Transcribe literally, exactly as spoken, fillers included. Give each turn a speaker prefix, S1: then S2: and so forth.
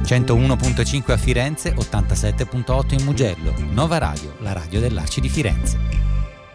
S1: centouno virgola cinque a Firenze, ottantasette virgola otto in Mugello. Nova Radio, la radio dell'Arci di Firenze.